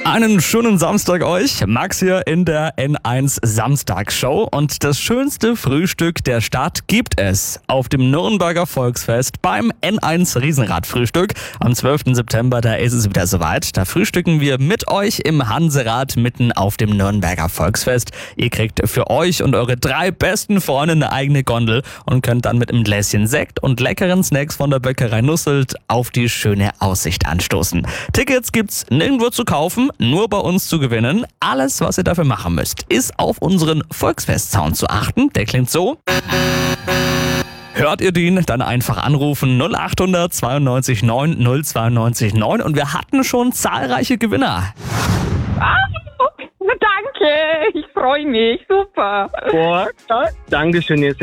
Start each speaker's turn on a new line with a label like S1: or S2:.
S1: Einen schönen Samstag euch. Max hier in der N1 Samstagsshow. Und das schönste Frühstück der Stadt gibt es auf dem Nürnberger Volksfest beim N1 Riesenradfrühstück. Am 12. September, da ist es wieder soweit. Da frühstücken wir mit euch im Hanserad mitten auf dem Nürnberger Volksfest. Ihr kriegt für euch und eure 3 besten Freunde eine eigene Gondel und könnt dann mit einem Gläschen Sekt und leckeren Snacks von der Bäckerei Nusselt auf die schöne Aussicht anstoßen. Tickets gibt's nirgendwo zu kaufen, nur bei uns zu gewinnen. Alles, was ihr dafür machen müsst, ist auf unseren Volksfest-Sound zu achten. Der klingt so. Hört ihr den, dann einfach anrufen 0800 92 9 092 9 und wir hatten schon zahlreiche Gewinner.
S2: Danke, ich freue mich, super.
S3: Boah, Dankeschön, ihr